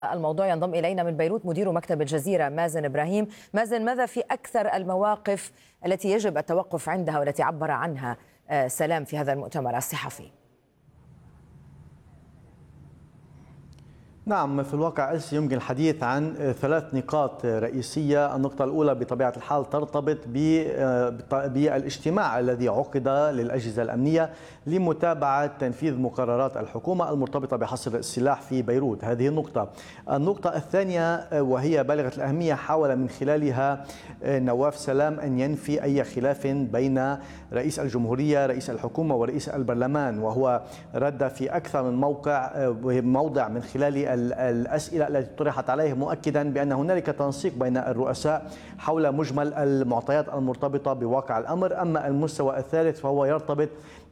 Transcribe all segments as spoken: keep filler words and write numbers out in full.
الموضوع ينضم إلينا من بيروت مدير مكتب الجزيرة مازن إبراهيم. مازن، ماذا في أكثر المواقف التي يجب التوقف عندها والتي عبر عنها سلام في هذا المؤتمر الصحفي؟ نعم، في الواقع ألسي يمكن الحديث عن ثلاث نقاط رئيسية. النقطة الأولى بطبيعة الحال ترتبط بالاجتماع الذي عقد للأجهزة الأمنية لمتابعة تنفيذ مقررات الحكومة المرتبطة بحصر السلاح في بيروت. هذه النقطة. النقطة الثانية وهي بالغة الأهمية، حاول من خلالها نواف سلام أن ينفي أي خلاف بين رئيس الجمهورية رئيس الحكومة ورئيس البرلمان، وهو رد في أكثر من موقع موضع من خلال الأسئلة التي طرحت عليه، مؤكدا بأن هنالك تنسيق بين الرؤساء حول مجمل المعطيات المرتبطة بواقع الأمر. أما المستوى الثالث فهو يرتبط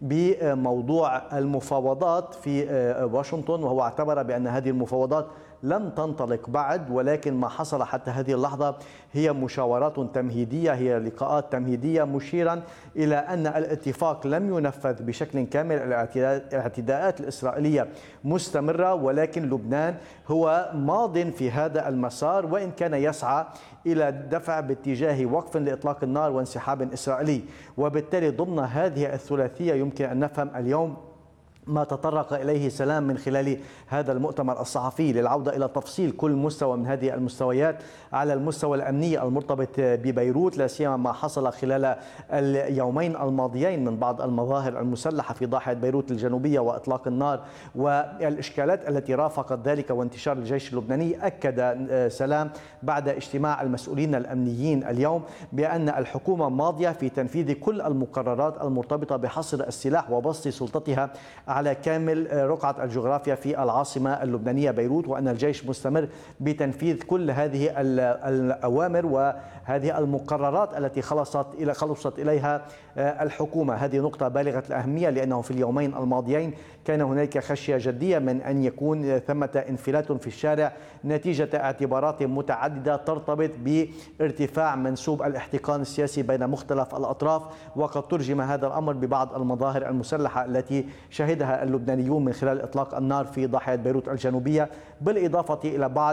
بموضوع المفاوضات في واشنطن، وهو اعتبر بأن هذه المفاوضات لم تنطلق بعد، ولكن ما حصل حتى هذه اللحظة هي مشاورات تمهيدية، هي لقاءات تمهيدية، مشيرا إلى أن الاتفاق لم ينفذ بشكل كامل. الاعتداءات الإسرائيلية مستمرة، ولكن لبنان هو ماض في هذا المسار، وإن كان يسعى إلى الدفع باتجاه وقف لإطلاق النار وانسحاب إسرائيلي. وبالتالي ضمن هذه الثلاثية يمكن أن نفهم اليوم ما تطرق إليه سلام من خلال هذا المؤتمر الصحفي للعودة إلى تفصيل كل مستوى من هذه المستويات. على المستوى الأمني المرتبط ببيروت، لا سيما ما حصل خلال اليومين الماضيين من بعض المظاهر المسلحة في ضاحية بيروت الجنوبية وإطلاق النار والإشكالات التي رافقت ذلك وانتشار الجيش اللبناني. أكد سلام بعد اجتماع المسؤولين الأمنيين اليوم بأن الحكومة ماضية في تنفيذ كل المقررات المرتبطة بحصر السلاح وبسط سلطتها على كامل رقعة الجغرافيا في العاصمة اللبنانية بيروت، وأن الجيش مستمر بتنفيذ كل هذه الأوامر وهذه المقررات التي خلصت إلى خلصت إليها الحكومة. هذه نقطة بالغة الأهمية، لأنه في اليومين الماضيين كان هناك خشية جدية من أن يكون ثمة انفلات في الشارع نتيجة اعتبارات متعددة ترتبط بارتفاع منسوب الاحتقان السياسي بين مختلف الأطراف. وقد ترجم هذا الأمر ببعض المظاهر المسلحة التي شهدها اللبنانيون من خلال إطلاق النار في ضاحية بيروت الجنوبية، بالإضافة إلى بعض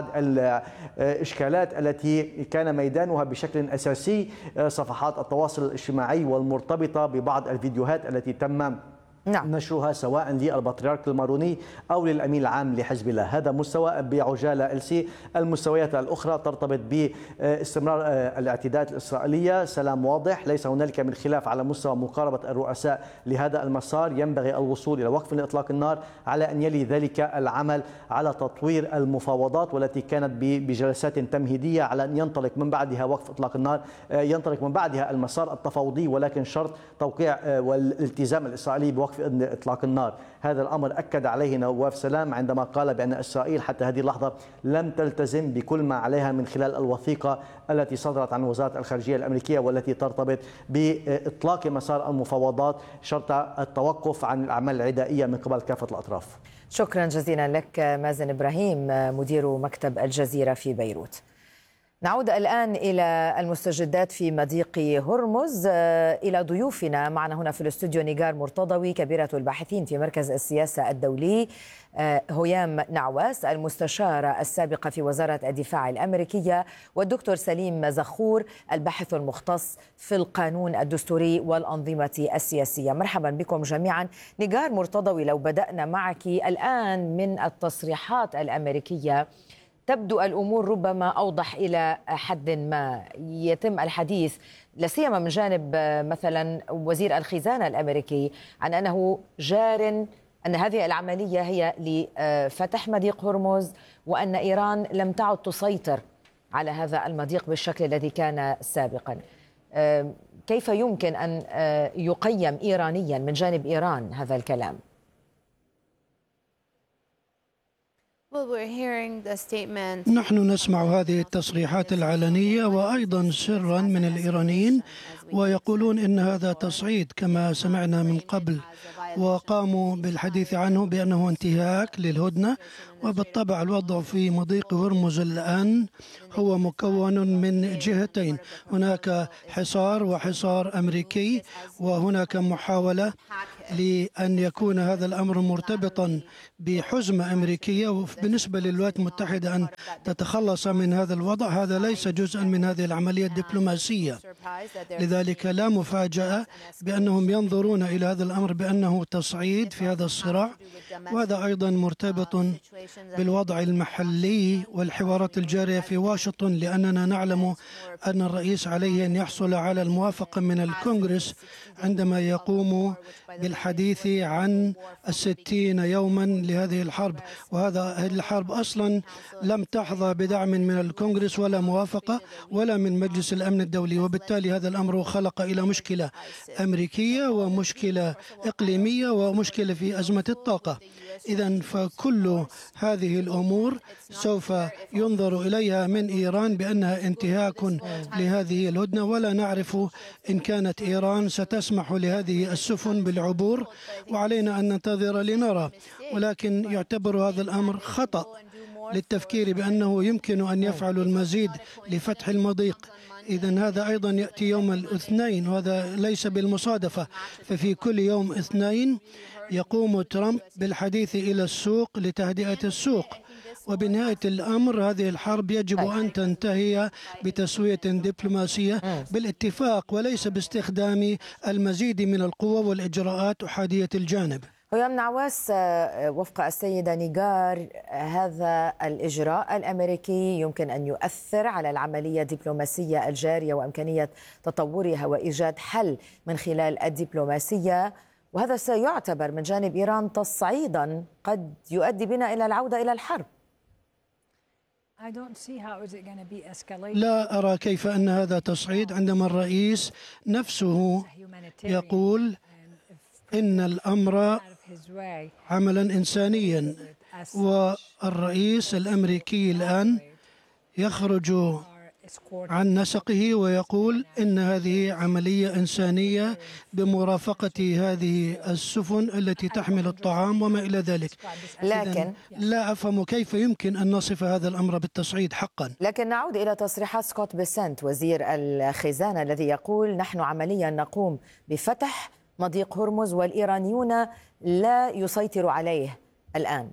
الإشكالات التي كان ميدانها بشكل أساسي صفحات التواصل الاجتماعي والمرتبطة ببعض الفيديوهات التي تم نعم. نشرها سواء للبطريرك الماروني أو للأمين العام لحزب الله. هذا مستوى بعجالة إلسي. المستويات الأخرى ترتبط باستمرار الاعتداءات الإسرائيلية. سلام واضح، ليس هنالك من خلاف على مستوى مقاربة الرؤساء لهذا المسار. ينبغي الوصول إلى وقف لإطلاق النار، على أن يلي ذلك العمل على تطوير المفاوضات والتي كانت بجلسات تمهيدية، على أن ينطلق من بعدها وقف إطلاق النار، ينطلق من بعدها المسار التفاوضي، ولكن شرط توقيع والالتزام الإسرائيلي بوقف إطلاق النار. هذا الأمر أكد عليه نواف سلام عندما قال بأن إسرائيل حتى هذه اللحظة لم تلتزم بكل ما عليها من خلال الوثيقة التي صدرت عن وزارة الخارجية الأمريكية والتي ترتبط بإطلاق مسار المفاوضات شرط التوقف عن الأعمال العدائية من قبل كافة الأطراف. شكرا جزيلا لك مازن إبراهيم مدير مكتب الجزيرة في بيروت. نعود الآن إلى المستجدات في مضيق هرمز، إلى ضيوفنا. معنا هنا في الاستوديو نيجار مرتضوي كبيرة الباحثين في مركز السياسة الدولي، هيام نعواس المستشارة السابقة في وزارة الدفاع الأمريكية، والدكتور سليم زخور الباحث المختص في القانون الدستوري والأنظمة السياسية. مرحبا بكم جميعا. نيجار مرتضوي، لو بدأنا معك الآن من التصريحات الأمريكية، تبدو الأمور ربما أوضح إلى حد ما. يتم الحديث لاسيما من جانب مثلا وزير الخزانة الأمريكي عن أنه جار أن هذه العملية هي لفتح مضيق هرمز، وأن إيران لم تعد تسيطر على هذا المضيق بالشكل الذي كان سابقا. كيف يمكن أن يقيم إيرانيا من جانب إيران هذا الكلام؟ نحن نسمع هذه التصريحات العلنية وأيضا سرا من الإيرانيين، ويقولون إن هذا تصعيد كما سمعنا من قبل، وقاموا بالحديث عنه بأنه انتهاك للهدنة. وبالطبع الوضع في مضيق هرمز الآن هو مكون من جهتين، هناك حصار وحصار أمريكي، وهناك محاولة لأن يكون هذا الأمر مرتبطا بحزمة أمريكية، وبالنسبة للولايات المتحدة أن تتخلص من هذا الوضع، هذا ليس جزءا من هذه العملية الدبلوماسية. لذلك لا مفاجأة بأنهم ينظرون إلى هذا الأمر بأنه تصعيد في هذا الصراع، وهذا أيضا مرتبط بالوضع المحلي والحوارات الجارية في واشنطن، لأننا نعلم أن الرئيس عليه أن يحصل على الموافقة من الكونغرس عندما يقوم بالحديث عن الستين يوما لهذه الحرب، وهذا الحرب أصلا لم تحظى بدعم من الكونغرس ولا موافقة ولا من مجلس الأمن الدولي، وبالتالي هذا الأمر خلق إلى مشكلة أمريكية ومشكلة إقليمية ومشكلة في أزمة الطاقة. إذن فكل هذه الأمور سوف ينظر إليها من إيران بأنها انتهاك لهذه الهدنة، ولا نعرف إن كانت إيران ستسمح لهذه السفن بالعبور، وعلينا أن ننتظر لنرى. ولكن يعتبر هذا الأمر خطأ للتفكير بأنه يمكن أن يفعلوا المزيد لفتح المضيق. إذن هذا أيضا يأتي يوم الاثنين، وهذا ليس بالمصادفة، ففي كل يوم اثنين يقوم ترامب بالحديث إلى السوق لتهدئة السوق، وبنهاية الأمر هذه الحرب يجب أن تنتهي بتسوية دبلوماسية بالاتفاق، وليس باستخدام المزيد من القوة والإجراءات أحادية الجانب. هيام نعواس، وفق السيدة نيغار، هذا الإجراء الأمريكي يمكن أن يؤثر على العملية الدبلوماسية الجارية وإمكانية تطورها وإيجاد حل من خلال الدبلوماسية، وهذا سيعتبر من جانب إيران تصعيدا قد يؤدي بنا إلى العودة إلى الحرب. لا أرى كيف أن هذا تصعيد عندما الرئيس نفسه يقول إن الأمر عملا إنسانيا، والرئيس الأمريكي الآن يخرج عن نسقه ويقول إن هذه عملية إنسانية بمرافقة هذه السفن التي تحمل الطعام وما إلى ذلك. لكن لا أفهم كيف يمكن أن نصف هذا الأمر بالتصعيد حقا. لكن نعود إلى تصريحات سكوت بيسنت وزير الخزانة الذي يقول نحن عمليا نقوم بفتح مضيق هرمز والإيرانيون لا يسيطروا عليه الآن.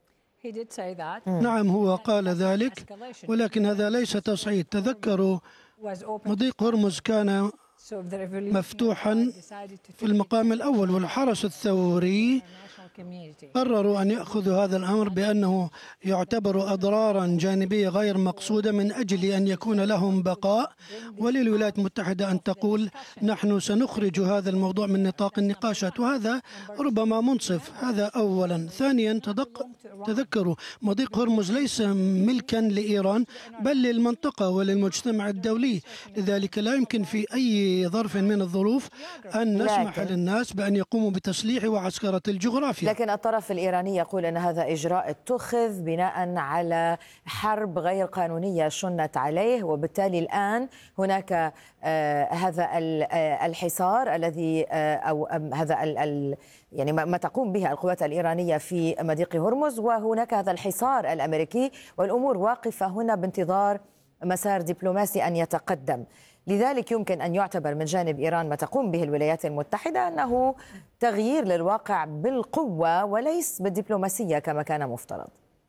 نعم، هو قال ذلك، ولكن هذا ليس تصعيد. تذكروا مضيق هرمز كان مفتوحا في المقام الأول، والحرس الثوري قرروا أن يأخذوا هذا الأمر بأنه يعتبر أضرارا جانبية غير مقصودة من أجل أن يكون لهم بقاء، وللولايات المتحدة أن تقول نحن سنخرج هذا الموضوع من نطاق النقاشات، وهذا ربما منصف. هذا أولا. ثانيا، تذكروا مضيق هرمز ليس ملكا لإيران بل للمنطقة وللمجتمع الدولي، لذلك لا يمكن في أي ظرف من الظروف أن نسمح للناس بأن يقوموا بتسليح وعسكرة الجغرافيا. لكن الطرف الإيراني يقول أن هذا إجراء اتخذ بناء على حرب غير قانونية شنت عليه، وبالتالي الآن هناك آه هذا الحصار الذي آه أو هذا ال يعني ما تقوم به القوات الإيرانية في مضيق هرمز، وهناك هذا الحصار الأمريكي، والأمور واقفة هنا بانتظار مسار دبلوماسي أن يتقدم. لذلك يمكن أن يعتبر من جانب إيران ما تقوم به الولايات المتحدة أنه تغيير للواقع بالقوة وليس بالدبلوماسية كما كان مفترض.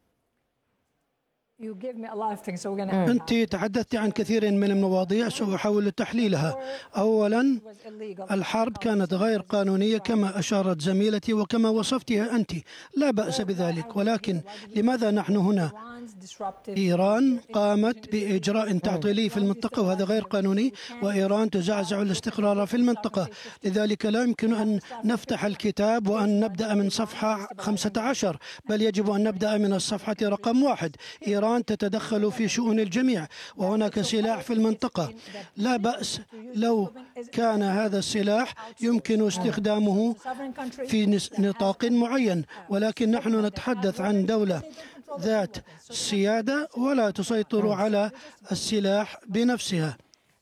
أنت تحدثت عن كثير من المواضيع، سأحاول تحليلها. أولا، الحرب كانت غير قانونية كما أشارت زميلتي وكما وصفتها أنت، لا بأس بذلك، ولكن لماذا نحن هنا؟ إيران قامت بإجراء تعطيلي في المنطقة وهذا غير قانوني، وإيران تزعزع الاستقرار في المنطقة، لذلك لا يمكن أن نفتح الكتاب وأن نبدأ من صفحة خمسة عشر، بل يجب أن نبدأ من الصفحة رقم واحد. إيران تتدخل في شؤون الجميع، وهناك سلاح في المنطقة، لا بأس لو كان هذا السلاح يمكن استخدامه في نطاق معين، ولكن نحن نتحدث عن دولة ذات سيادة ولا تسيطر على السلاح بنفسها.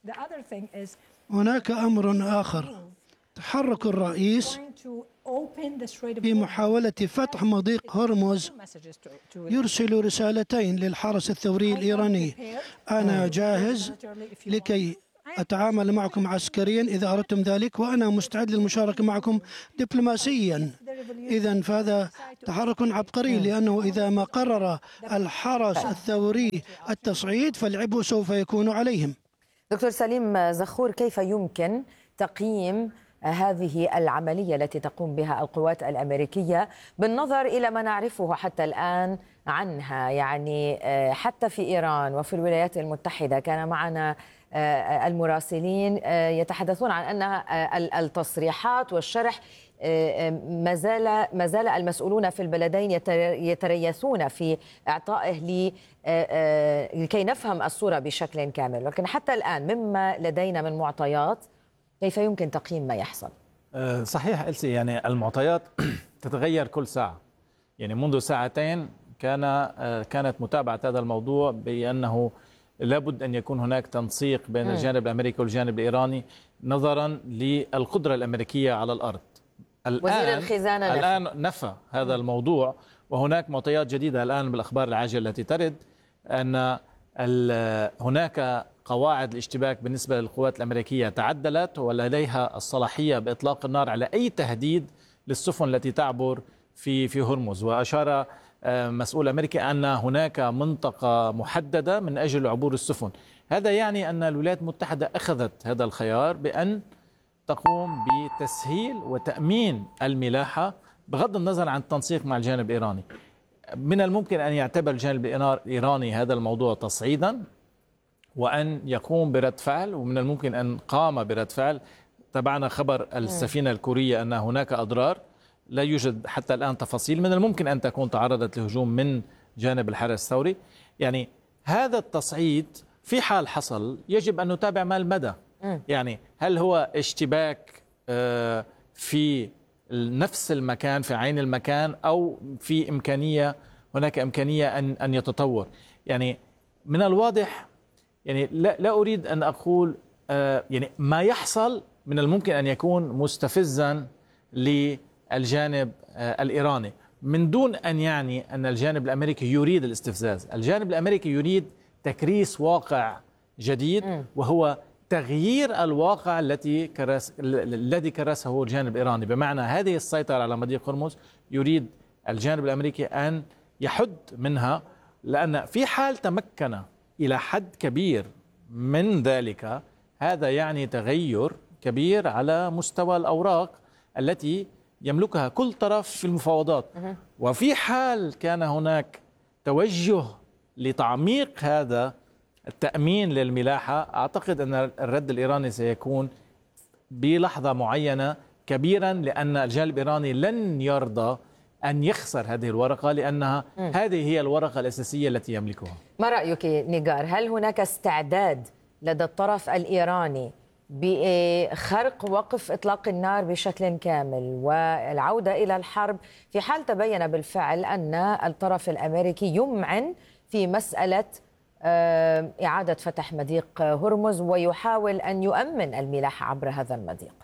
هناك أمر آخر، تحرك الرئيس في محاولة فتح مضيق هرمز يرسل رسالتين للحرس الثوري الإيراني: أنا جاهز لكي أتعامل معكم عسكريا إذا أردتم ذلك، وأنا مستعد للمشاركة معكم دبلوماسيا. إذا فهذا تحرك عبقري، لأنه إذا ما قرر الحرس الثوري التصعيد فالعبء سوف يكون عليهم. دكتور سليم زخور، كيف يمكن تقييم هذه العملية التي تقوم بها القوات الأمريكية بالنظر إلى ما نعرفه حتى الآن عنها؟ يعني حتى في إيران وفي الولايات المتحدة كان معنا المراسلين يتحدثون عن أن التصريحات والشرح ما زال ما زال المسؤولون في البلدين يتريثون في إعطائه لكي نفهم الصورة بشكل كامل، لكن حتى الآن مما لدينا من معطيات كيف يمكن تقييم ما يحصل؟ صحيح إلسي، يعني المعطيات تتغير كل ساعة. يعني منذ ساعتين كان كانت متابعة هذا الموضوع بأنه لابد أن يكون هناك تنسيق بين الجانب الأمريكي والجانب الإيراني نظرا للقدرة الأمريكية على الأرض. الآن وزير الخزانة نفى. الآن نفى هذا الموضوع، وهناك معطيات جديدة الآن بالأخبار العاجلة التي ترد أن هناك قواعد الاشتباك بالنسبة للقوات الأمريكية تعدلت ولديها الصلاحية بإطلاق النار على أي تهديد للسفن التي تعبر في في هرمز. وأشار مسؤول أمريكي أن هناك منطقة محددة من أجل عبور السفن. هذا يعني أن الولايات المتحدة أخذت هذا الخيار بأن تقوم بتسهيل وتأمين الملاحة بغض النظر عن التنسيق مع الجانب الإيراني. من الممكن أن يعتبر الجانب الإيراني هذا الموضوع تصعيدا وأن يقوم برد فعل، ومن الممكن أن قام برد فعل. تابعنا خبر السفينة الكورية أن هناك أضرار، لا يوجد حتى الآن تفاصيل. من الممكن أن تكون تعرضت لهجوم من جانب الحرس الثوري. يعني هذا التصعيد في حال حصل يجب أن نتابع ما المدى. يعني هل هو اشتباك في نفس المكان في عين المكان، أو في إمكانية هناك إمكانية أن أن يتطور؟ يعني من الواضح، يعني لا لا أريد أن أقول يعني ما يحصل من الممكن أن يكون مستفزا للجانب الإيراني، من دون أن يعني أن الجانب الأمريكي يريد الاستفزاز. الجانب الأمريكي يريد تكريس واقع جديد، وهو تغيير الواقع التي كرس الذي كرسه الجانب الإيراني. بمعنى هذه السيطرة على مضيق هرمز يريد الجانب الأمريكي أن يحد منها، لأن في حال تمكن إلى حد كبير من ذلك هذا يعني تغير كبير على مستوى الأوراق التي يملكها كل طرف في المفاوضات. وفي حال كان هناك توجه لتعميق هذا التأمين للملاحة، أعتقد أن الرد الإيراني سيكون بلحظة معينة كبيرا، لأن الجانب الإيراني لن يرضى أن يخسر هذه الورقة، لأنها م. هذه هي الورقة الأساسية التي يملكها. ما رأيك نيجار؟ هل هناك استعداد لدى الطرف الإيراني بخرق وقف إطلاق النار بشكل كامل والعودة إلى الحرب في حال تبين بالفعل أن الطرف الأمريكي يمعن في مسألة إعادة فتح مضيق هرمز ويحاول أن يؤمن الملاحة عبر هذا المضيق؟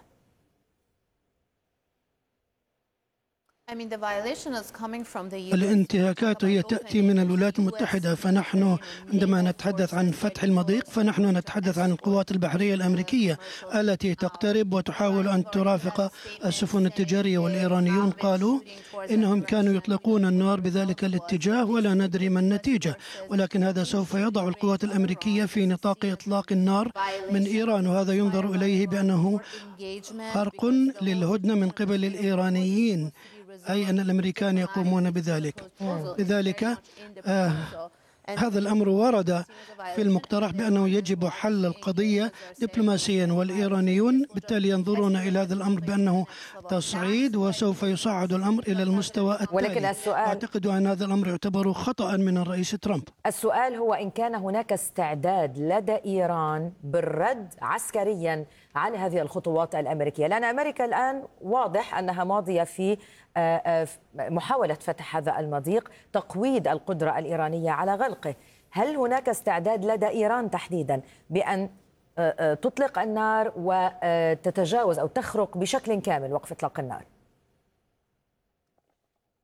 الانتهاكات هي تأتي من الولايات المتحدة، فنحن عندما نتحدث عن فتح المضيق فنحن نتحدث عن القوات البحرية الأمريكية التي تقترب وتحاول أن ترافق السفن التجارية، والإيرانيون قالوا إنهم كانوا يطلقون النار بذلك الاتجاه ولا ندري ما النتيجة، ولكن هذا سوف يضع القوات الأمريكية في نطاق إطلاق النار من إيران، وهذا ينظر إليه بأنه خرق للهدنة من قبل الإيرانيين، أي أن الأمريكان يقومون بذلك. لذلك آه هذا الأمر ورد في المقترح بأنه يجب حل القضية دبلوماسيا، والإيرانيون بالتالي ينظرون إلى هذا الأمر بأنه تصعيد وسوف يصعد الأمر إلى المستوى التالي. ولكن السؤال، أعتقد أن هذا الأمر يعتبر خطأ من الرئيس ترامب. السؤال هو إن كان هناك استعداد لدى إيران بالرد عسكريا على هذه الخطوات الأمريكية، لأن أمريكا الآن واضح أنها ماضية في محاولة فتح هذا المضيق، تقويض القدرة الإيرانية على غلقه. هل هناك استعداد لدى إيران تحديدا بأن تطلق النار وتتجاوز أو تخرق بشكل كامل وقف إطلاق النار؟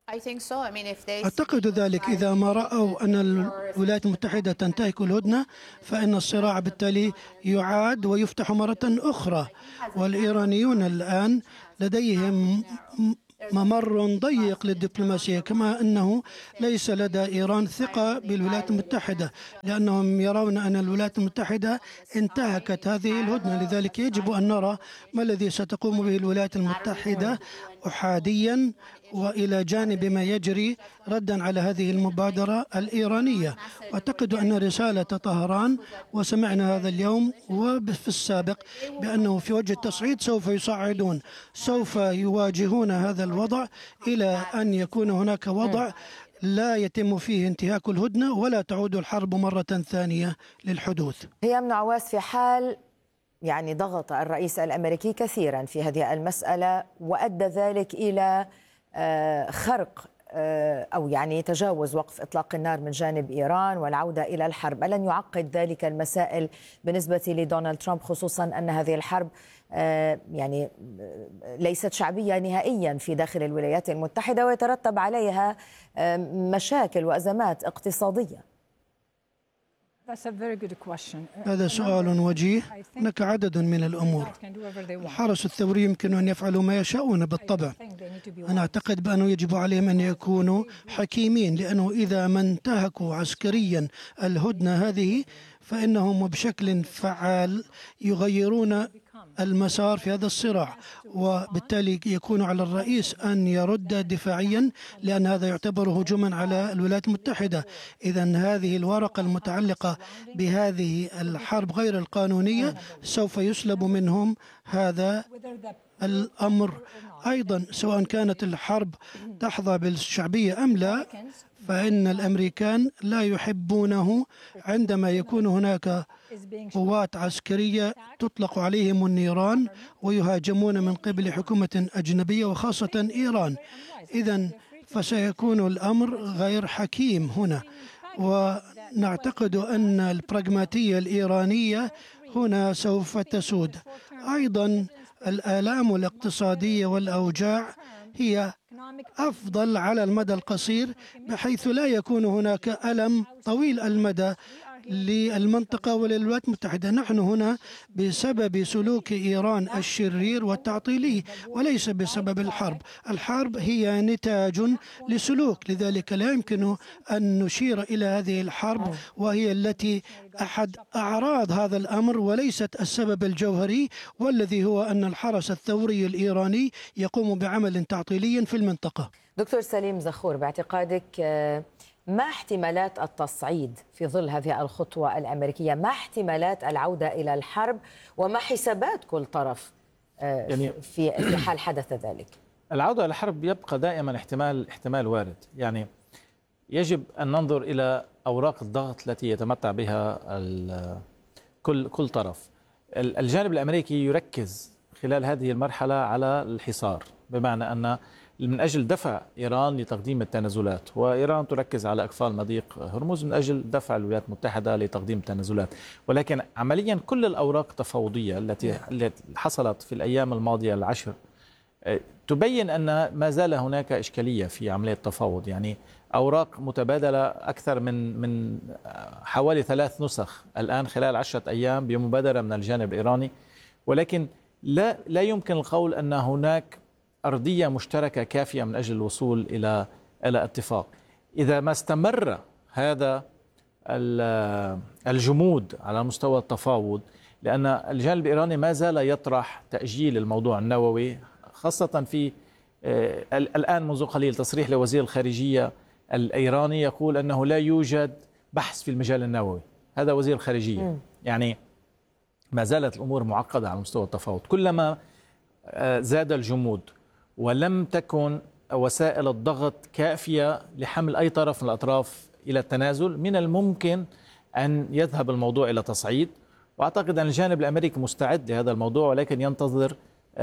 أعتقد ذلك. إذا ما رأوا أن الولايات المتحدة تنتهك الهدنة فإن الصراع بالتالي يعاد ويفتح مرة أخرى، والإيرانيون الآن لديهم ممر ضيق للدبلوماسية، كما أنه ليس لدى إيران ثقة بالولايات المتحدة لأنهم يرون أن الولايات المتحدة انتهكت هذه الهدنة. لذلك يجب أن نرى ما الذي ستقوم به الولايات المتحدة أحاديا وإلى جانب ما يجري ردا على هذه المبادرة الإيرانية. أعتقد أن رسالة طهران، وسمعنا هذا اليوم وفي السابق، بأنه في وجه التصعيد سوف يصعدون، سوف يواجهون هذا الوضع إلى أن يكون هناك وضع لا يتم فيه انتهاك الهدنة ولا تعود الحرب مرة ثانية للحدوث. هي من عواس، في حال يعني ضغط الرئيس الأمريكي كثيرا في هذه المسألة وأدى ذلك إلى خرق أو يعني تجاوز وقف إطلاق النار من جانب إيران والعودة إلى الحرب، ألن يعقد ذلك المسائل بالنسبة لدونالد ترامب، خصوصا أن هذه الحرب يعني ليست شعبية نهائيا في داخل الولايات المتحدة ويترتب عليها مشاكل وأزمات اقتصادية؟ هذا سؤال وجيه. هناك عدد من الأمور. الحرس الثوري يمكن أن يفعلوا ما يشاءون بالطبع. أنا أعتقد بأنه يجب عليهم أن يكونوا حكيمين، لأنه إذا ما انتهكوا عسكريا الهدنة هذه فإنهم بشكل فعال يغيرون المسار في هذا الصراع، وبالتالي يكون على الرئيس أن يرد دفاعيا، لأن هذا يعتبر هجوما على الولايات المتحدة. إذا هذه الورقة المتعلقة بهذه الحرب غير القانونية سوف يسلب منهم هذا الأمر أيضا، سواء كانت الحرب تحظى بالشعبية أم لا، فإن الأمريكان لا يحبونه عندما يكون هناك قوات عسكرية تطلق عليهم النيران ويهاجمون من قبل حكومة أجنبية وخاصة إيران. إذن فسيكون الأمر غير حكيم هنا، ونعتقد أن البراغماتية الإيرانية هنا سوف تسود. أيضا الآلام الاقتصادية والأوجاع هي أفضل على المدى القصير، بحيث لا يكون هناك ألم طويل المدى للمنطقة وللولايات المتحدة. نحن هنا بسبب سلوك إيران الشرير والتعطيلي وليس بسبب الحرب. الحرب هي نتاج لسلوك، لذلك لا يمكن أن نشير إلى هذه الحرب وهي التي أحد أعراض هذا الأمر وليست السبب الجوهري، والذي هو أن الحرس الثوري الإيراني يقوم بعمل تعطيلي في المنطقة. دكتور سليم زخور، باعتقادك ما احتمالات التصعيد في ظل هذه الخطوة الأمريكية؟ ما احتمالات العودة إلى الحرب؟ وما حسابات كل طرف يعني في في حال حدث ذلك؟ العودة إلى الحرب يبقى دائما احتمال احتمال وارد. يعني يجب أن ننظر إلى أوراق الضغط التي يتمتع بها كل كل طرف. الجانب الأمريكي يركز خلال هذه المرحلة على الحصار، بمعنى أن من أجل دفع إيران لتقديم التنازلات، وإيران تركز على إقفال مضيق هرمز من أجل دفع الولايات المتحدة لتقديم التنازلات. ولكن عمليا كل الأوراق التفاوضية التي حصلت في الأيام الماضية العشر تبين أن ما زال هناك إشكالية في عملية التفاوض. يعني أوراق متبادلة أكثر من من حوالي ثلاث نسخ الآن خلال عشرة أيام بمبادرة من الجانب الإيراني، ولكن لا لا يمكن القول أن هناك أرضية مشتركة كافية من أجل الوصول إلى إلى اتفاق. إذا ما استمر هذا الجمود على مستوى التفاوض، لأن الجانب الإيراني ما زال يطرح تأجيل الموضوع النووي، خاصة في الآن منذ قليل تصريح لوزير الخارجية الإيراني يقول أنه لا يوجد بحث في المجال النووي. هذا وزير الخارجية. يعني ما زالت الأمور معقدة على مستوى التفاوض. كلما زاد الجمود ولم تكن وسائل الضغط كافية لحمل أي طرف من الأطراف إلى التنازل، من الممكن أن يذهب الموضوع إلى تصعيد. وأعتقد أن الجانب الأمريكي مستعد لهذا الموضوع، ولكن ينتظر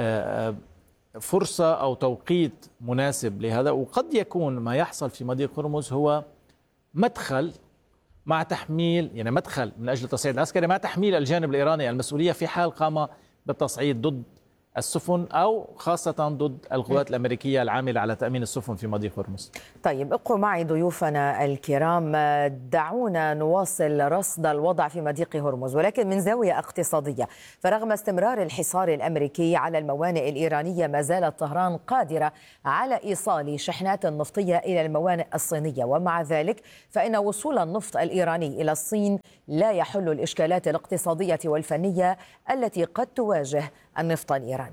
فرصة أو توقيت مناسب لهذا. وقد يكون ما يحصل في مضيق هرمز هو مدخل مع تحميل، يعني مدخل من أجل التصعيد العسكري مع تحميل الجانب الإيراني المسؤولية في حال قام بالتصعيد ضد السفن أو خاصة ضد القوات الأمريكية العاملة على تأمين السفن في مضيق هرمز. طيب ابقوا معي ضيوفنا الكرام، دعونا نواصل رصد الوضع في مضيق هرمز ولكن من زاوية اقتصادية. فرغم استمرار الحصار الأمريكي على الموانئ الإيرانية ما زالت طهران قادرة على إيصال شحنات نفطية إلى الموانئ الصينية، ومع ذلك فإن وصول النفط الإيراني إلى الصين لا يحل الإشكالات الاقتصادية والفنية التي قد تواجه النفط الإيراني.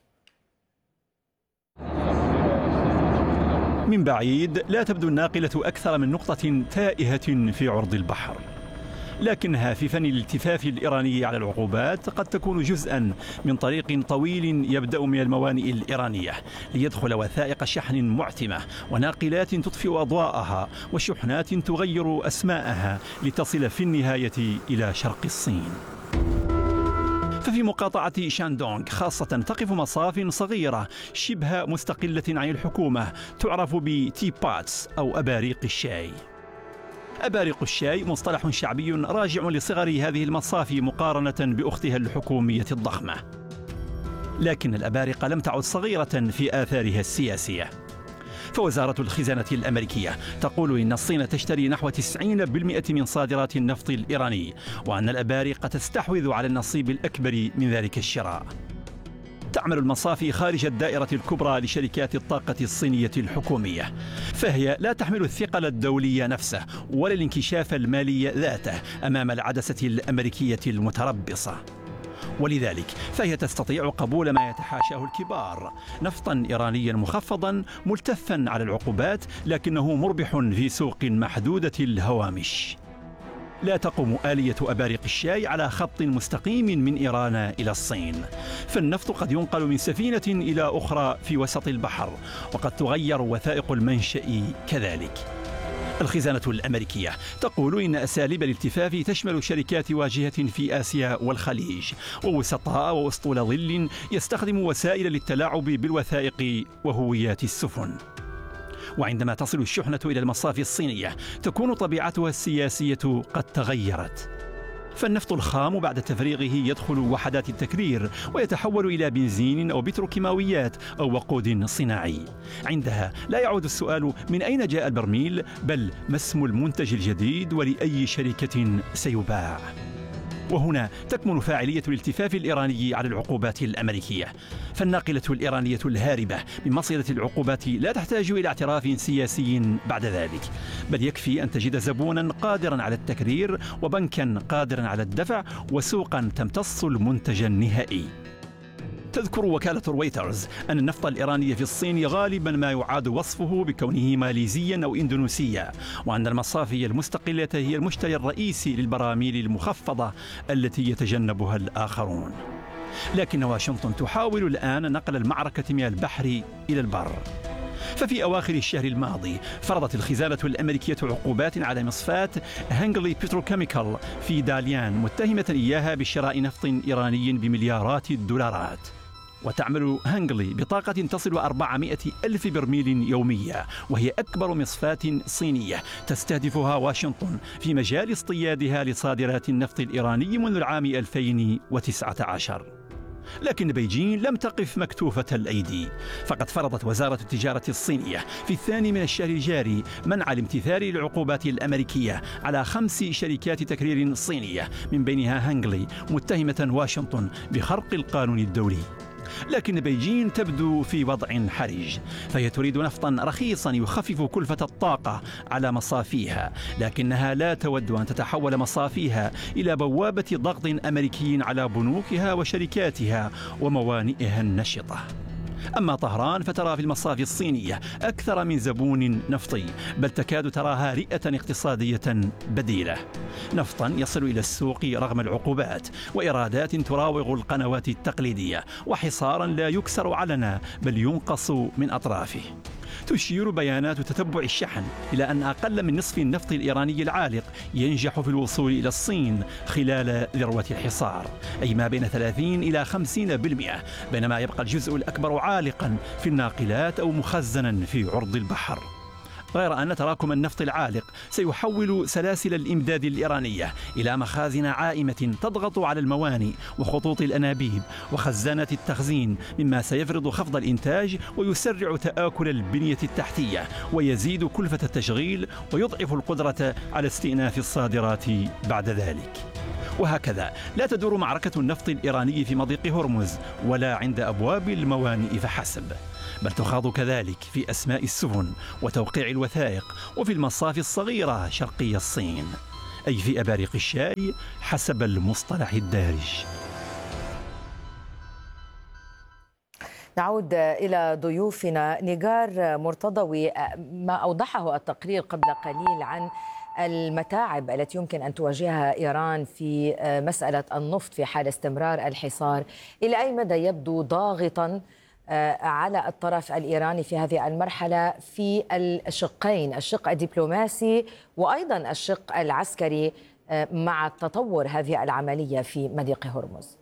من بعيد لا تبدو الناقلة أكثر من نقطة تائهة في عرض البحر، لكنها في فن الالتفاف الإيراني على العقوبات قد تكون جزءا من طريق طويل يبدأ من الموانئ الإيرانية ليدخل وثائق شحن معتمة وناقلات تطفئ أضواءها وشحنات تغير أسماءها لتصل في النهاية إلى شرق الصين. ففي مقاطعة شاندونغ خاصة تقف مصاف صغيرة شبه مستقلة عن الحكومة تعرف بتي باتس أو أباريق الشاي. أباريق الشاي مصطلح شعبي راجع لصغر هذه المصاف مقارنة بأختها الحكومية الضخمة، لكن الأبارقة لم تعد صغيرة في آثارها السياسية. فوزارة الخزانة الأمريكية تقول إن الصين تشتري نحو تسعين بالمئة من صادرات النفط الإيراني، وأن الأبارقة تستحوذ على النصيب الأكبر من ذلك الشراء. تعمل المصافي خارج الدائرة الكبرى لشركات الطاقة الصينية الحكومية، فهي لا تحمل الثقل الدولي نفسه ولا الانكشاف المالي ذاته أمام العدسة الأمريكية المتربصة، ولذلك فهي تستطيع قبول ما يتحاشاه الكبار: نفطا إيرانيا مخفضا ملتفا على العقوبات لكنه مربح في سوق محدودة الهوامش. لا تقوم آلية أباريق الشاي على خط مستقيم من إيران إلى الصين، فالنفط قد ينقل من سفينة إلى أخرى في وسط البحر، وقد تغير وثائق المنشأ كذلك. الخزانة الأمريكية تقول إن أساليب الالتفاف تشمل شركات واجهة في آسيا والخليج ووسطاء وأسطول ظل يستخدم وسائل للتلاعب بالوثائق وهويات السفن. وعندما تصل الشحنة إلى المصافي الصينية تكون طبيعتها السياسية قد تغيرت، فالنفط الخام بعد تفريغه يدخل وحدات التكرير ويتحول إلى بنزين أو بتروكيماويات أو وقود صناعي. عندها لا يعود السؤال من أين جاء البرميل، بل ما اسم المنتج الجديد ولأي شركة سيباع. وهنا تكمن فاعلية الالتفاف الإيراني على العقوبات الأمريكية، فالناقلة الإيرانية الهاربة من مصيدة العقوبات لا تحتاج إلى اعتراف سياسي بعد ذلك، بل يكفي أن تجد زبونا قادرا على التكرير وبنكا قادرا على الدفع وسوقا تمتص المنتج النهائي. تذكر وكالة رويترز أن النفط الإيراني في الصين غالبا ما يعاد وصفه بكونه ماليزيا أو إندونيسيا، وأن المصافي المستقلة هي المشتري الرئيسي للبراميل المخفضة التي يتجنبها الآخرون. لكن واشنطن تحاول الآن نقل المعركة من البحر إلى البر. ففي أواخر الشهر الماضي فرضت الخزانة الأمريكية عقوبات على مصفاة هانجلي بتروكيميكال في داليان، متهمة إياها بشراء نفط إيراني بمليارات الدولارات. وتعمل هانجلي بطاقة تصل أربعمائة ألف برميل يوميا، وهي أكبر مصفاة صينية تستهدفها واشنطن في مجال اصطيادها لصادرات النفط الإيراني منذ العام ألفين وتسعة عشر. لكن بيجين لم تقف مكتوفة الأيدي، فقد فرضت وزارة التجارة الصينية في الثاني من الشهر الجاري منع الامتثال للعقوبات الأمريكية على خمس شركات تكرير صينية من بينها هانجلي، متهمة واشنطن بخرق القانون الدولي. لكن بيجين تبدو في وضع حرج، فهي تريد نفطا رخيصا يخفف كلفة الطاقة على مصافيها، لكنها لا تود أن تتحول مصافيها إلى بوابة ضغط أمريكي على بنوكها وشركاتها وموانئها النشطة. أما طهران فترى في المصافي الصينية أكثر من زبون نفطي، بل تكاد تراها رئة اقتصادية بديلة. نفطا يصل إلى السوق رغم العقوبات، وإيرادات تراوغ القنوات التقليدية، وحصارا لا يكسر علنا بل ينقص من أطرافه. تشير بيانات تتبع الشحن إلى أن أقل من نصف النفط الإيراني العالق ينجح في الوصول إلى الصين خلال ذروة الحصار، أي ما بين ثلاثين إلى خمسين بالمئة، بينما يبقى الجزء الأكبر عالقا في الناقلات أو مخزنا في عرض البحر. غير أن تراكم النفط العالق سيحول سلاسل الإمداد الإيرانية إلى مخازن عائمة تضغط على الموانئ وخطوط الأنابيب وخزانات التخزين، مما سيفرض خفض الإنتاج ويسرع تآكل البنية التحتية ويزيد كلفة التشغيل ويضعف القدرة على استئناف الصادرات بعد ذلك. وهكذا لا تدور معركة النفط الإيراني في مضيق هرمز ولا عند أبواب الموانئ فحسب، بل تخاض كذلك في أسماء السفن وتوقيع الوثائق وفي المصاف الصغيرة شرقي الصين، أي في أباريق الشاي حسب المصطلح الدارج. نعود إلى ضيوفنا. نيغار مرتضوي، ما أوضحه التقرير قبل قليل عن المتاعب التي يمكن أن تواجهها إيران في مسألة النفط في حال استمرار الحصار، إلى أي مدى يبدو ضاغطا على الطرف الإيراني في هذه المرحلة في الشقين، الشق الدبلوماسي وأيضا الشق العسكري مع تطور هذه العملية في مضيق هرمز؟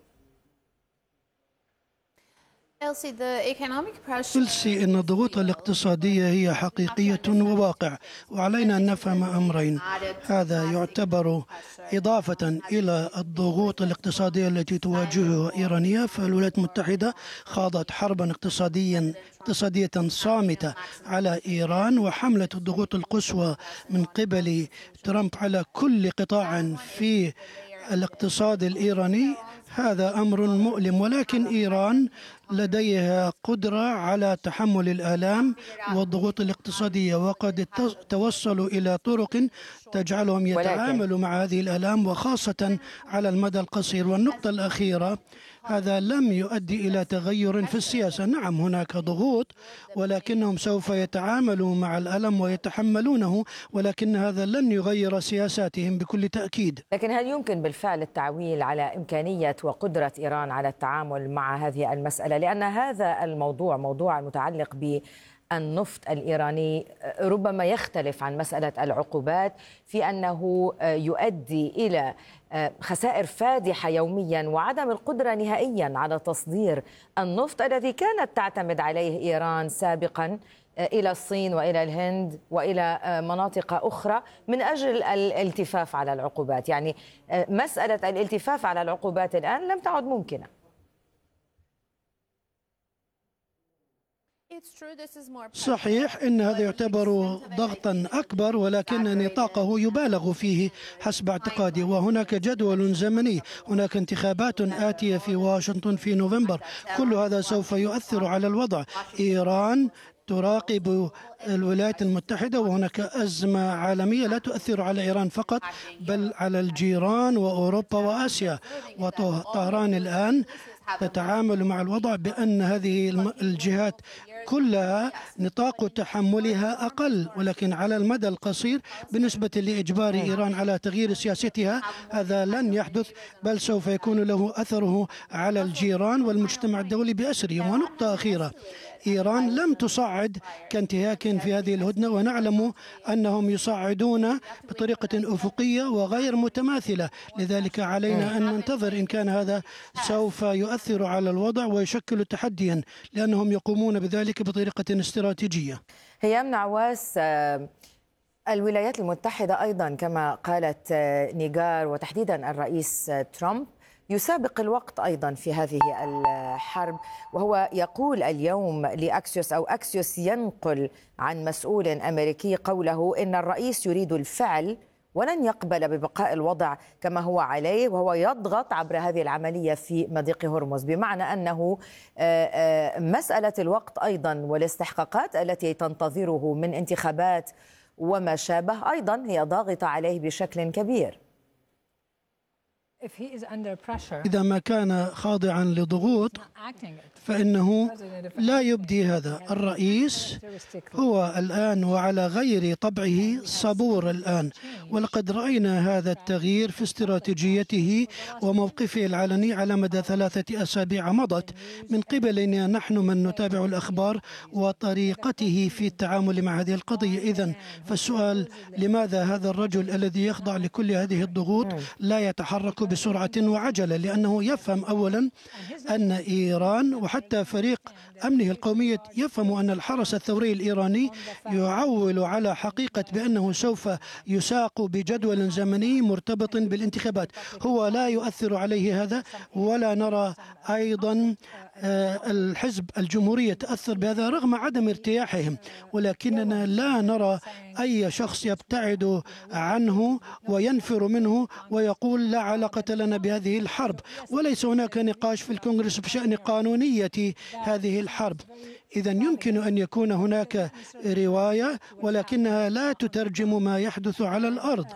إلسي، إن الضغوط الاقتصادية هي حقيقية وواقع، وعلينا أن نفهم أمرين. هذا يعتبر إضافة إلى الضغوط الاقتصادية التي تواجهها إيرانية، فالولايات المتحدة خاضت حربا اقتصاديا اقتصادية صامتة على إيران، وحملة الضغوط القصوى من قبل ترامب على كل قطاع في الاقتصاد الإيراني. هذا أمر مؤلم، ولكن إيران لديها قدرة على تحمل الآلام والضغوط الاقتصادية، وقد توصلوا إلى طرق تجعلهم يتعاملوا مع هذه الآلام، وخاصة على المدى القصير. والنقطة الأخيرة، هذا لم يؤدي إلى تغير في السياسة. نعم هناك ضغوط، ولكنهم سوف يتعاملوا مع الألم ويتحملونه، ولكن هذا لن يغير سياساتهم بكل تأكيد. لكن هل يمكن بالفعل التعويل على إمكانية وقدرة إيران على التعامل مع هذه المسألة؟ لأن هذا الموضوع موضوع متعلق بالنفط الإيراني ربما يختلف عن مسألة العقوبات في أنه يؤدي إلى خسائر فادحة يوميا وعدم القدرة نهائيا على تصدير النفط الذي كانت تعتمد عليه إيران سابقا إلى الصين وإلى الهند وإلى مناطق أخرى من أجل الالتفاف على العقوبات. يعني مسألة الالتفاف على العقوبات الآن لم تعد ممكنة. صحيح أن هذا يعتبر ضغطا أكبر، ولكن نطاقه يبالغ فيه حسب اعتقادي، وهناك جدول زمني، هناك انتخابات آتية في واشنطن في نوفمبر، كل هذا سوف يؤثر على الوضع. إيران تراقب الولايات المتحدة، وهناك أزمة عالمية لا تؤثر على إيران فقط بل على الجيران وأوروبا وآسيا. وطهران الآن تتعامل مع الوضع بأن هذه الجهات كلها نطاق تحملها أقل، ولكن على المدى القصير بالنسبة لإجبار إيران على تغيير سياستها هذا لن يحدث، بل سوف يكون له أثره على الجيران والمجتمع الدولي بأسرهم. ونقطة أخيرة، إيران لم تصعد كانتهاك في هذه الهدنة، ونعلم أنهم يصعدون بطريقة أفقية وغير متماثلة، لذلك علينا أن ننتظر إن كان هذا سوف يؤثر على الوضع ويشكل تحديا، لأنهم يقومون بذلك بطريقة استراتيجية. هيام نعواس، الولايات المتحدة أيضا كما قالت نيغار وتحديدا الرئيس ترامب يسابق الوقت أيضا في هذه الحرب، وهو يقول اليوم لأكسيوس أو أكسيوس ينقل عن مسؤول أمريكي قوله إن الرئيس يريد الفعل ولن يقبل ببقاء الوضع كما هو عليه، وهو يضغط عبر هذه العملية في مضيق هرمز، بمعنى أنه مسألة الوقت أيضا والاستحقاقات التي تنتظره من انتخابات وما شابه أيضا هي ضاغطة عليه بشكل كبير. إذا ما كان خاضعا لضغوط فإنه لا يبدي هذا. الرئيس هو الآن وعلى غير طبعه صبور الآن، ولقد رأينا هذا التغيير في استراتيجيته وموقفه العلني على مدى ثلاثة أسابيع مضت من قبلنا نحن من نتابع الأخبار وطريقته في التعامل مع هذه القضية. إذن فالسؤال، لماذا هذا الرجل الذي يخضع لكل هذه الضغوط لا يتحرك بسرعة وعجلة، لأنه يفهم أولا أن إيران وحتى فريق أمنه القومي يفهم أن الحرس الثوري الإيراني يعول على حقيقة بأنه سوف يساق بجدول زمني مرتبط بالانتخابات. هو لا يؤثر عليه هذا، ولا نرى أيضا الحزب الجمهوري يتأثر بهذا رغم عدم ارتياحهم، ولكننا لا نرى أي شخص يبتعد عنه وينفر منه ويقول لا علاقة لنا بهذه الحرب، وليس هناك نقاش في الكونغرس بشأن قانونية هذه الحرب. إذا يمكن أن يكون هناك رواية ولكنها لا تترجم ما يحدث على الأرض،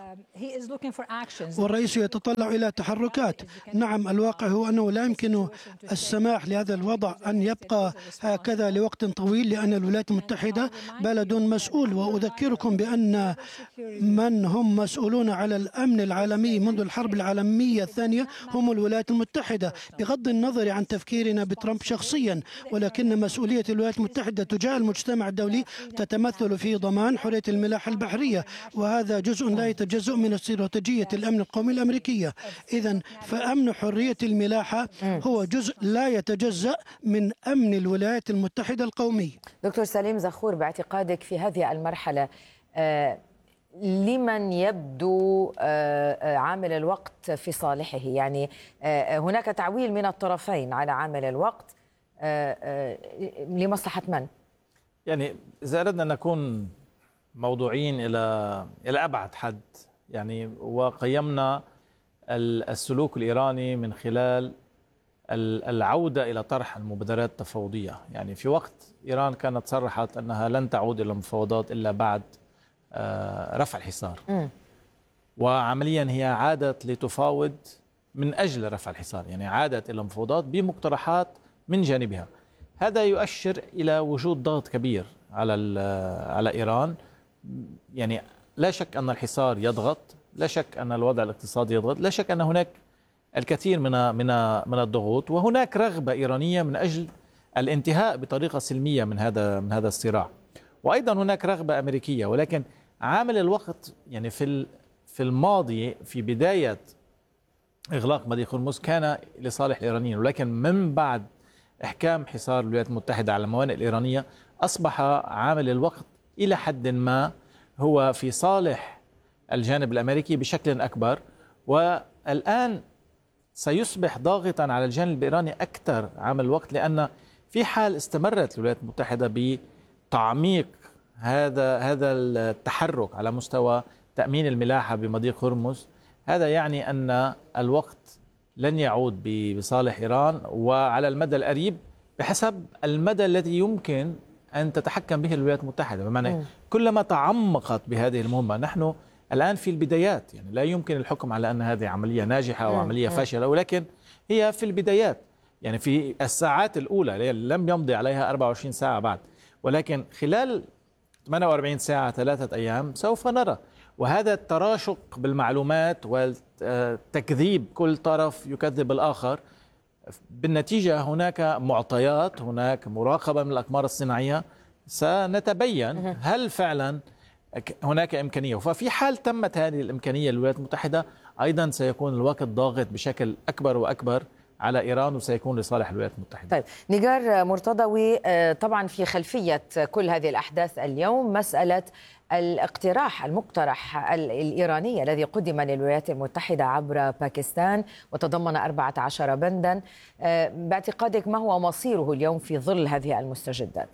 والرئيس يتطلع إلى تحركات. نعم، الواقع هو أنه لا يمكن السماح لهذا الوضع أن يبقى هكذا لوقت طويل، لأن الولايات المتحدة بلد مسؤول، وأذكركم بأن من هم مسؤولون على الأمن العالمي منذ الحرب العالمية الثانية هم الولايات المتحدة، بغض النظر عن تفكيرنا بترامب شخصيا. ولكن مسؤولية الولايات المتحدة تجاه المجتمع الدولي تتمثل في ضمان حرية الملاحة البحرية، وهذا جزء لا يتجزأ من استراتيجية الأمن القومي الأمريكية. إذن فأمن حرية الملاحة هو جزء لا يتجزأ من أمن الولايات المتحدة القومي. دكتور سليم زخور، باعتقادك في هذه المرحلة آه لمن يبدو آه عامل الوقت في صالحه؟ يعني آه هناك تعويل من الطرفين على عامل الوقت آه آه لمصلحة من؟ يعني إذا أردنا أن نكون موضوعين إلى إلى أبعد حد، يعني وقيمنا السلوك الإيراني من خلال العودة إلى طرح المبادرات التفاوضية. يعني في وقت إيران كانت صرحت أنها لن تعود إلى المفاوضات إلا بعد رفع الحصار، م. وعمليا هي عادت لتفاوض من أجل رفع الحصار، يعني عادت إلى المفاوضات بمقترحات من جانبها. هذا يؤشر إلى وجود ضغط كبير على على إيران. يعني لا شك أن الحصار يضغط، لا شك أن الوضع الاقتصادي يضغط، لا شك أن هناك الكثير من من من الضغوط، وهناك رغبة إيرانية من أجل الانتهاء بطريقة سلمية من هذا من هذا الصراع، وأيضا هناك رغبة أمريكية. ولكن عامل الوقت يعني في في الماضي في بداية إغلاق مضيق هرمز كان لصالح الإيرانيين، ولكن من بعد إحكام حصار الولايات المتحدة على الموانئ الإيرانية أصبح عامل الوقت إلى حد ما هو في صالح الجانب الأمريكي بشكل أكبر، والآن سيصبح ضاغطا على الجانب الإيراني أكثر عامل الوقت، لأن في حال استمرت الولايات المتحدة بتعميق هذا هذا التحرك على مستوى تأمين الملاحة بمضيق هرمز، هذا يعني أن الوقت لن يعود بصالح إيران، وعلى المدى القريب بحسب المدى الذي يمكن أن تتحكم به الولايات المتحدة. بمعنى كلما تعمقت بهذه المهمة، نحن الآن في البدايات، يعني لا يمكن الحكم على أن هذه عملية ناجحة أو عملية فاشلة، ولكن هي في البدايات، يعني في الساعات الأولى، لم يمضي عليها أربعة وعشرين ساعة بعد، ولكن خلال ثمانية وأربعين ساعة ثلاثة أيام سوف نرى. وهذا التراشق بالمعلومات والتكذيب، كل طرف يكذب الآخر، بالنتيجة هناك معطيات، هناك مراقبة من الأقمار الصناعية، سنتبين هل فعلا هناك إمكانية. ففي حال تمت هذه الإمكانية للولايات المتحدة، أيضا سيكون الوقت ضاغط بشكل أكبر وأكبر على إيران، وسيكون لصالح الولايات المتحدة. طيب نجار مرتضوي، طبعا في خلفية كل هذه الأحداث اليوم مسألة الاقتراح المقترح الإيراني الذي قدم للولايات المتحدة عبر باكستان وتضمن أربعة عشر بندا. باعتقادك ما هو مصيره اليوم في ظل هذه المستجدات؟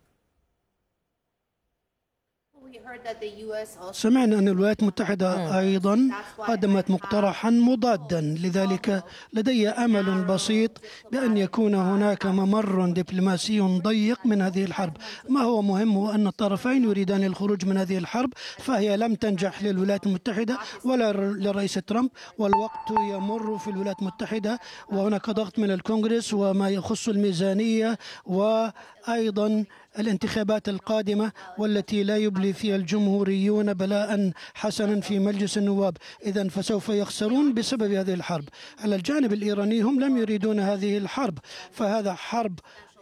سمعنا أن الولايات المتحدة أيضا قدمت مقترحا مضادا، لذلك لدي أمل بسيط بأن يكون هناك ممر دبلوماسي ضيق من هذه الحرب. ما هو مهم هو أن الطرفين يريدان الخروج من هذه الحرب، فهي لم تنجح للولايات المتحدة ولا للرئيس ترامب، والوقت يمر في الولايات المتحدة، وهناك ضغط من الكونغرس وما يخص الميزانية وأيضا الانتخابات القادمة، والتي لا يبلي فيها الجمهوريون بلاء حسنا في مجلس النواب. إذن فسوف يخسرون بسبب هذه الحرب. على الجانب الإيراني هم لم يريدون هذه الحرب، فهذا حرب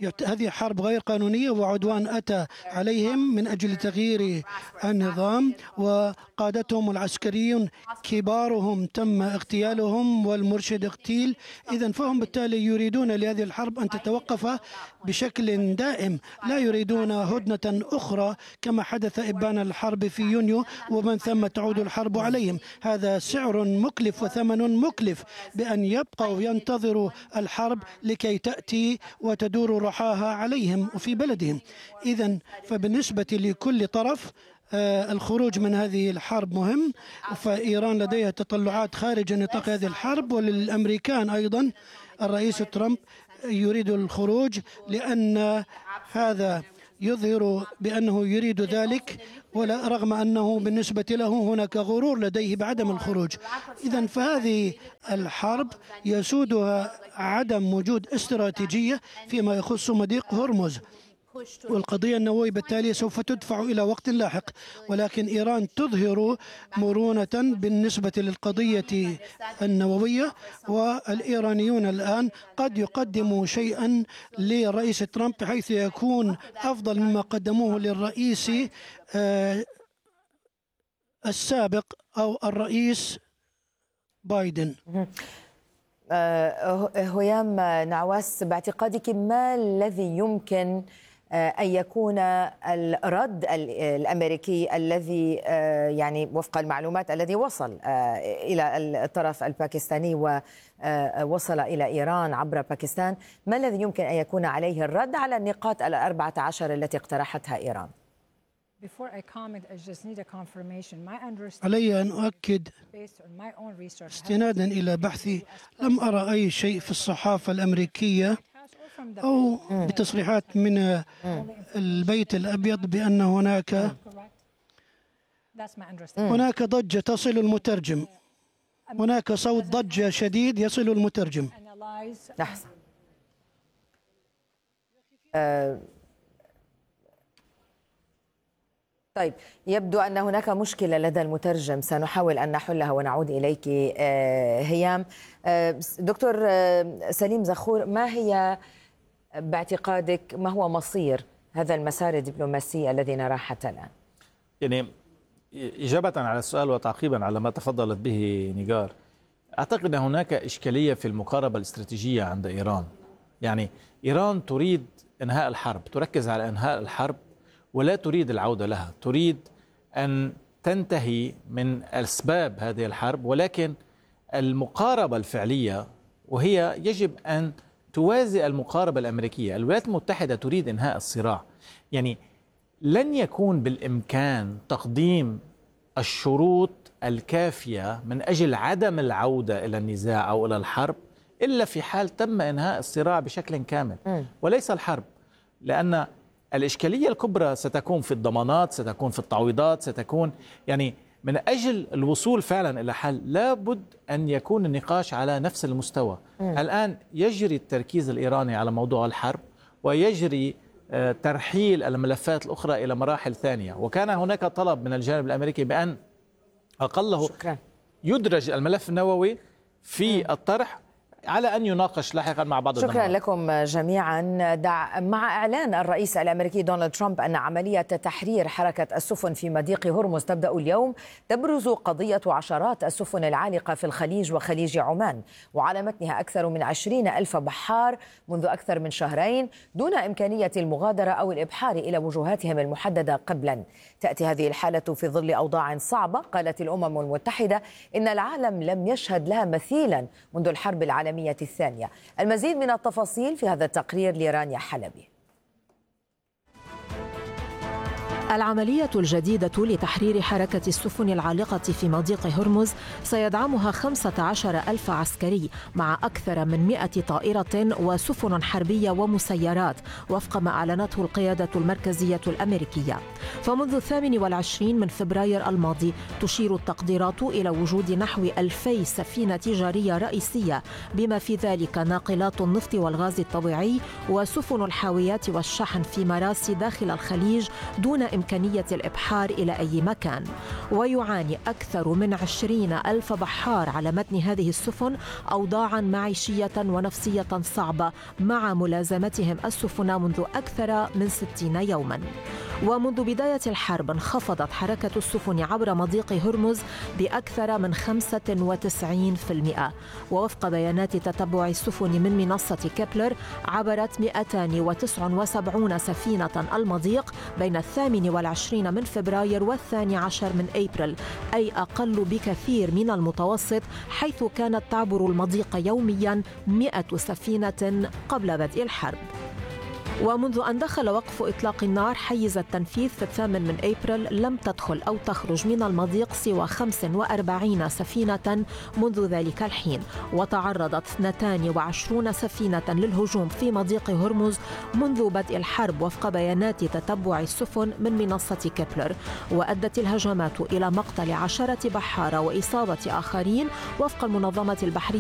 هذه حرب غير قانونية وعدوان أتى عليهم من أجل تغيير النظام، وقادتهم العسكريون كبارهم تم اغتيالهم والمرشد اغتيل. إذن فهم بالتالي يريدون لهذه الحرب أن تتوقف بشكل دائم، لا يريدون هدنة أخرى كما حدث إبان الحرب في يونيو ومن ثم تعود الحرب عليهم. هذا سعر مكلف وثمن مكلف بأن يبقوا ينتظروا الحرب لكي تأتي وتدور رحاها عليهم وفي بلدهم. إذن فبالنسبة لكل طرف الخروج من هذه الحرب مهم، فإيران لديها تطلعات خارج نطاق هذه الحرب، وللأمريكان أيضا الرئيس ترامب يريد الخروج لأن هذا يظهر بأنه يريد ذلك، ولا رغم أنه بالنسبة له هناك غرور لديه بعدم الخروج. إذن فهذه الحرب يسودها عدم وجود استراتيجية فيما يخص مضيق هرمز، والقضية النووية بالتالي سوف تدفع إلى وقت لاحق، ولكن إيران تظهر مرونة بالنسبة للقضية النووية، والإيرانيون الآن قد يقدموا شيئا للرئيس ترامب بحيث يكون أفضل مما قدموه للرئيس السابق أو الرئيس بايدن. هيام نعواس، باعتقادك ما الذي يمكن أن يكون الرد الأمريكي الذي يعني وفق المعلومات الذي وصل إلى الطرف الباكستاني ووصل إلى إيران عبر باكستان، ما الذي يمكن أن يكون عليه الرد على النقاط الأربعة عشر التي اقترحتها إيران؟ علي أن أؤكد استنادا إلى بحثي لم أرى أي شيء في الصحافة الأمريكية أو بتصريحات من البيت الأبيض بأن هناك هناك ضجة تصل المترجم، هناك صوت ضجة شديد يصل المترجم. أحسن. أه طيب، يبدو أن هناك مشكلة لدى المترجم، سنحاول أن نحلها ونعود إليك هيام. دكتور سليم زخور، ما هي باعتقادك ما هو مصير هذا المسار الدبلوماسي الذي نراه حتى الآن؟ يعني إجابة على السؤال وتعقيبا على ما تفضلت به نيجار، أعتقد أن هناك إشكالية في المقاربة الاستراتيجية عند إيران. يعني إيران تريد إنهاء الحرب، تركز على إنهاء الحرب ولا تريد العودة لها، تريد أن تنتهي من أسباب هذه الحرب، ولكن المقاربة الفعلية وهي يجب أن توازي المقاربة الأمريكية. الولايات المتحدة تريد إنهاء الصراع، يعني لن يكون بالإمكان تقديم الشروط الكافية من أجل عدم العودة إلى النزاع أو إلى الحرب إلا في حال تم إنهاء الصراع بشكل كامل وليس الحرب، لأن الإشكالية الكبرى ستكون في الضمانات، ستكون في التعويضات، ستكون يعني من أجل الوصول فعلا إلى حل لابد أن يكون النقاش على نفس المستوى. م. الآن يجري التركيز الإيراني على موضوع الحرب ويجري ترحيل الملفات الأخرى إلى مراحل ثانية، وكان هناك طلب من الجانب الأمريكي بأن أقله شكرا. يدرج الملف النووي في م. الطرح على أن يناقش لاحقا مع بعض الدول. شكرا الدمار. لكم جميعا. دع مع إعلان الرئيس الأمريكي دونالد ترامب أن عملية تحرير حركة السفن في مضيق هرمز تبدأ اليوم، تبرز قضية عشرات السفن العالقة في الخليج وخليج عمان، وعلى متنها أكثر من عشرين ألف بحار منذ أكثر من شهرين دون إمكانية المغادرة أو الإبحار إلى وجهاتهم المحددة قبلا. تأتي هذه الحالة في ظل أوضاع صعبة قالت الأمم المتحدة إن العالم لم يشهد لها مثيلا منذ الحرب العالمية الثانية. المزيد من التفاصيل في هذا التقرير لرانيا حلبي. العملية الجديدة لتحرير حركة السفن العالقة في مضيق هرمز سيدعمها خمسة عشر ألف عسكري مع أكثر من مئة طائرة وسفن حربية ومسيرات وفق ما أعلنته القيادة المركزية الأمريكية. فمنذ الثامن والعشرين من فبراير الماضي تشير التقديرات إلى وجود نحو ألفي سفينة تجارية رئيسية بما في ذلك ناقلات النفط والغاز الطبيعي وسفن الحاويات والشحن في مراسي داخل الخليج دون إمكانية بإمكانية الإبحار إلى أي مكان. ويعاني أكثر من عشرين ألف بحار على متن هذه السفن أوضاعا معيشية ونفسية صعبة مع ملازمتهم السفن منذ أكثر من ستين يوما. ومنذ بداية الحرب انخفضت حركة السفن عبر مضيق هرمز بأكثر من خمسة وتسعين بالمئة. ووفق بيانات تتبع السفن من منصة كيبلر عبرت مئتين وتسعة وسبعين سفينة المضيق بين الثامن والعشرين من فبراير والثاني عشر من أبريل، أي أقل بكثير من المتوسط، حيث كانت تعبر المضيق يوميا مئة سفينة قبل بدء الحرب. ومنذ أن دخل وقف إطلاق النار حيز التنفيذ في الثامن من أبريل لم تدخل أو تخرج من المضيق سوى خمس وأربعين سفينة منذ ذلك الحين، وتعرضت اثنتان وعشرين سفينة للهجوم في مضيق هرمز منذ بدء الحرب وفق بيانات تتبع السفن من منصة كيبلر. وأدت الهجمات إلى مقتل عشرة بحارة وإصابة آخرين وفق المنظمة البحرية